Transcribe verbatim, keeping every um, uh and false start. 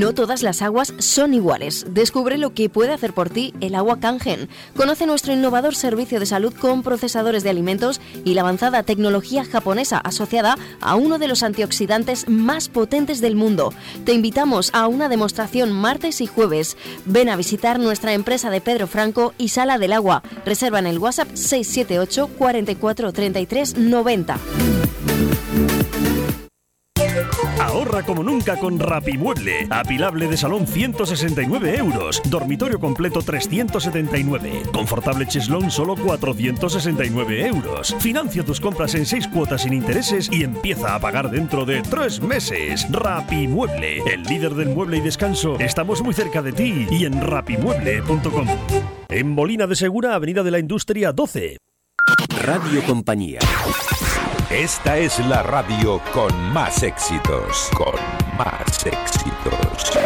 No todas las aguas son iguales. Descubre lo que puede hacer por ti el agua Kangen. Conoce nuestro innovador servicio de salud con procesadores de alimentos y la avanzada tecnología japonesa asociada a uno de los antioxidantes más potentes del mundo. Te invitamos a una demostración martes y jueves. Ven a visitar nuestra empresa de Pedro Franco y Sala del Agua. Reserva en el WhatsApp seis siete ocho, cuarenta y cuatro, treinta y tres, noventa. Ahorra como nunca con Rapimueble. Apilable de salón ciento sesenta y nueve euros. Dormitorio completo trescientos setenta y nueve. Confortable cheslón solo cuatrocientos sesenta y nueve euros. Financia tus compras en seis cuotas sin intereses y empieza a pagar dentro de tres meses. Rapimueble, el líder del mueble y descanso. Estamos muy cerca de ti y en rapimueble punto com. En Molina de Segura, Avenida de la Industria doce. Radio Compañía. Esta es la radio con más éxitos, con más éxitos.